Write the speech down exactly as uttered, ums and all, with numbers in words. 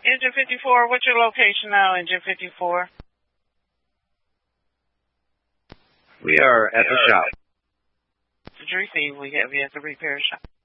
Engine fifty-four, what's your location now, Engine fifty-four? We are at the shop. Did you receive? We have you at the repair shop.